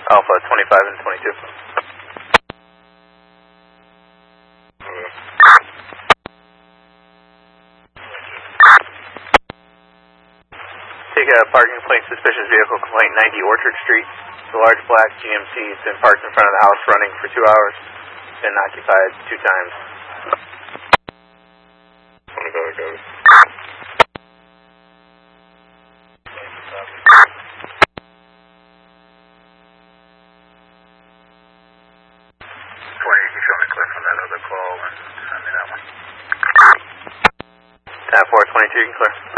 Alpha 25 and 22. Take a parking complaint, suspicious vehicle complaint, 90 Orchard Street. The large black GMC has been parked in front of the house running for 2 hours. Been occupied 2 times. 25 goes. You can show me clip from that other call and send me that one. 10-4, 22, you can clear.